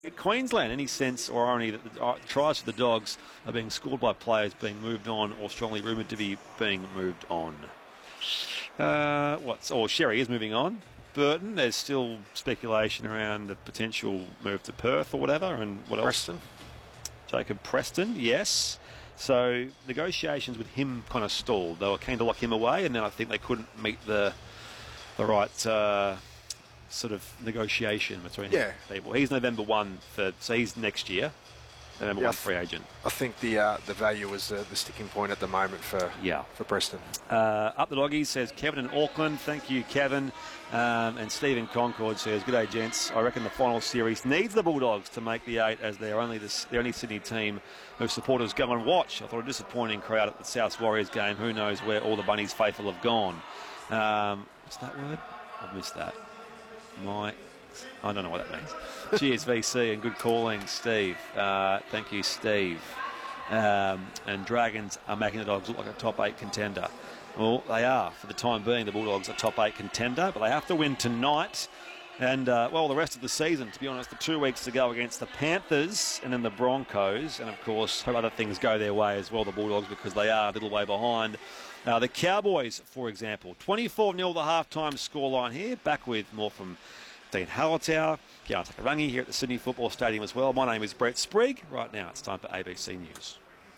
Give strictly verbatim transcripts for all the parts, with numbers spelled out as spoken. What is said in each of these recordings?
Queensland, any sense or irony that the uh, tries for the Dogs are being scored by players being moved on or strongly rumoured to be being moved on? Uh, what's or Sherry is moving on. Burton, there's still speculation around the potential move to Perth or whatever, and what else? Preston. Jacob Preston, yes. So negotiations with him kind of stalled. They were keen to lock him away, and then I think they couldn't meet the the right uh, sort of negotiation between yeah. people. He's November one for, so he's next year. November yeah, one free agent. I think the uh, the value is uh, the sticking point at the moment for yeah. for Preston. Uh, up the Doggies says Kevin in Auckland. Thank you, Kevin. Um, and Stephen Concord says, good day, gents. I reckon the final series needs the Bulldogs to make the eight, as they're only the, the only Sydney team whose supporters go and watch. I thought a disappointing crowd at the South Warriors game. Who knows where all the Bunnies faithful have gone. Um, what's that word? I've missed that. My, I don't know what that means. Cheers, V C, and good calling, Steve. Uh, thank you, Steve. Um, and Dragons are making the Dogs look like a top eight contender. Well, they are, for the time being, the Bulldogs are top eight contender, but they have to win tonight and, uh, well, the rest of the season, to be honest. The two weeks to go against the Panthers and then the Broncos, and, of course, hope other things go their way as well, the Bulldogs, because they are a little way behind. Uh, the Cowboys, for example, twenty-four nil the halftime scoreline here. Back with more from Dean Hallertau, Kiara Takarangi here at the Sydney Football Stadium as well. My name is Brett Sprigg. Right now, it's time for A B C News.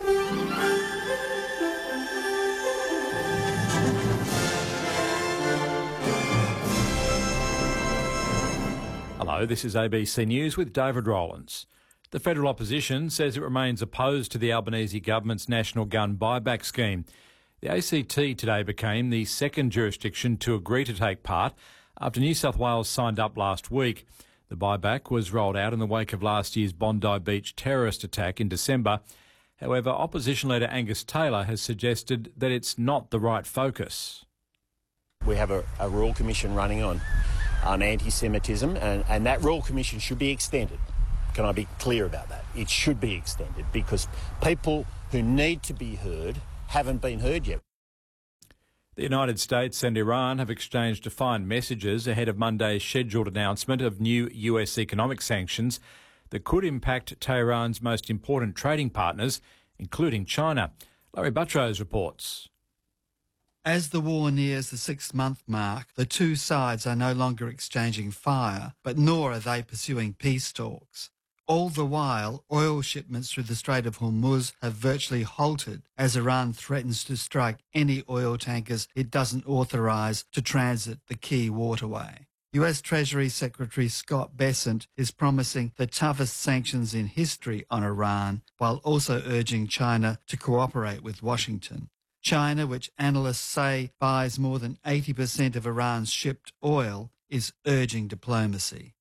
Hello, this is A B C News with David Rowlands. The federal opposition says it remains opposed to the Albanese government's national gun buyback scheme. The A C T today became the second jurisdiction to agree to take part after New South Wales signed up last week. The buyback was rolled out in the wake of last year's Bondi Beach terrorist attack in December. However, opposition leader Angus Taylor has suggested that it's not the right focus. We have a, a Royal Commission running on, on anti-Semitism, and, and that Royal Commission should be extended. Can I be clear about that? It should be extended because people who need to be heard haven't been heard yet. The United States and Iran have exchanged defiant messages ahead of Monday's scheduled announcement of new U S economic sanctions that could impact Tehran's most important trading partners, including China. Larry Buttrose reports. As the war nears the six-month mark, the two sides are no longer exchanging fire, but nor are they pursuing peace talks. All the while, oil shipments through the Strait of Hormuz have virtually halted as Iran threatens to strike any oil tankers it doesn't authorise to transit the key waterway. U S Treasury Secretary Scott Bessent is promising the toughest sanctions in history on Iran, while also urging China to cooperate with Washington. China, which analysts say buys more than eighty percent of Iran's shipped oil, is urging diplomacy.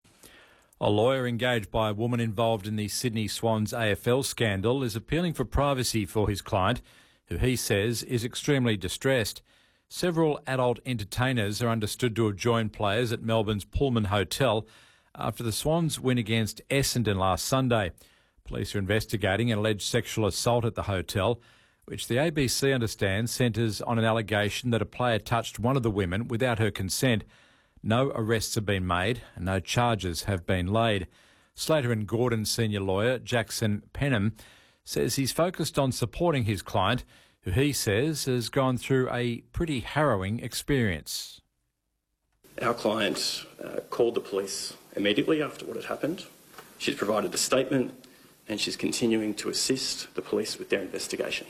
A lawyer engaged by a woman involved in the Sydney Swans A F L scandal is appealing for privacy for his client, who he says is extremely distressed. Several adult entertainers are understood to have joined players at Melbourne's Pullman Hotel after the Swans win against Essendon last Sunday. Police are investigating an alleged sexual assault at the hotel, which the A B C understands centres on an allegation that a player touched one of the women without her consent. No arrests have been made and no charges have been laid. Slater and Gordon senior lawyer Jackson Penham says he's focused on supporting his client, who he says has gone through a pretty harrowing experience. Our client uh, called the police immediately after what had happened. She's provided a statement and she's continuing to assist the police with their investigation.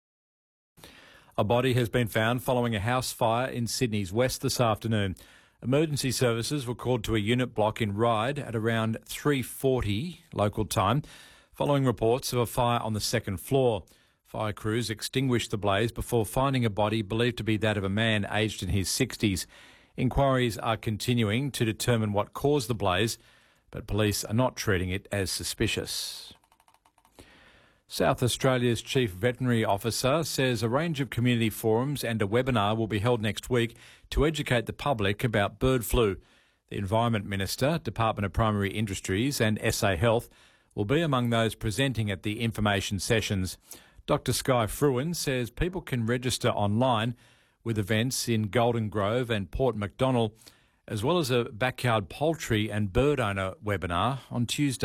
A body has been found following a house fire in Sydney's west this afternoon. Emergency services were called to a unit block in Ryde at around three forty local time, following reports of a fire on the second floor. Fire crews extinguished the blaze before finding a body believed to be that of a man aged in his sixties. Inquiries are continuing to determine what caused the blaze, but police are not treating it as suspicious. South Australia's Chief Veterinary Officer says a range of community forums and a webinar will be held next week to educate the public about bird flu. The Environment Minister, Department of Primary Industries and S A Health will be among those presenting at the information sessions. Doctor Sky Fruin says people can register online with events in Golden Grove and Port Macdonnell, as well as a backyard poultry and bird owner webinar on Tuesday.